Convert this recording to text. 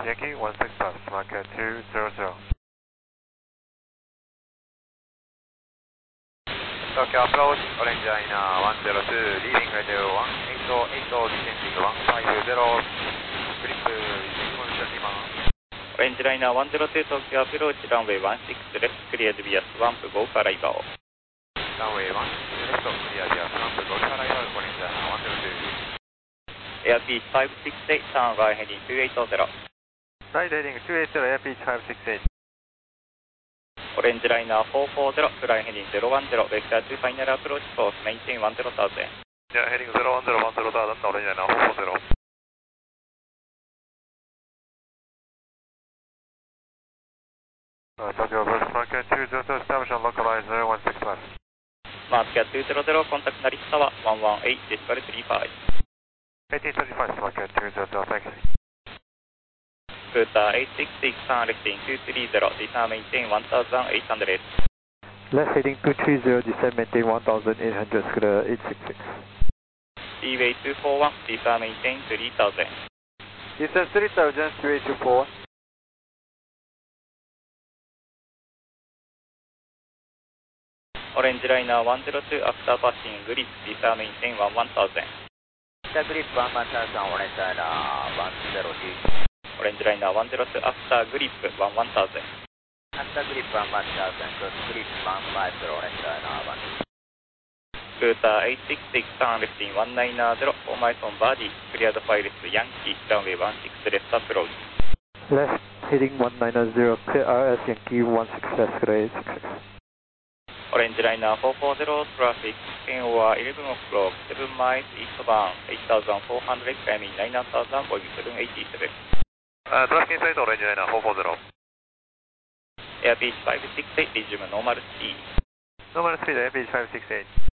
Yankee 16 plus, market 200. Tokyo approach, Orange Liner 102, leaving radio 18080, descending 150, grip using position demand. Orange Liner 102, Tokyo approach, runway 16 left, cleared via swamp, go for arrival. Runway 16 left, cleared via swamp, go for arrival, Orange Liner 102. Airbus 568, turn right heading 280. Right heading 280, Airbus 568. Orange Liner 440, fly heading 010, vector to final approach course, maintain 10,000. Yeah, heading 010, 10,000, Orange Liner 440. Tokyo Bus, market 200, establish on localizer 16 plus. Market 200, contact Narita Tower 118, decimal 35. 1835, market 200, thanks. Scooter 866, turn left in 230, descend maintain 1,800. Left heading 230, descend maintain 1,800, Scooter 866. Seaway 241, descend maintain 3,000. Descend 3,000, Seaway 241. Orange Liner 102, after passing grip, descend maintain 1,000. After grip 1,000, Orange Liner 102. Orange Liner 102, after grip 11,000. After grip 1,000, cross grip 150, Orange Liner 1. Scooter 866, turn left in 190, formice on body, cleared pilot Yankee, runway 16 left approach. Left heading 190, clear RS Yankee 16 left, Scooter 866. Orange Liner 440, traffic 10 over 11 o'clock, 7 miles eastbound, 8,400, climbing 9,000, Boeing 787. Traffic inside Orange Liner 440. Airbus 568, resume normal speed. Normal speed, Airbus 568.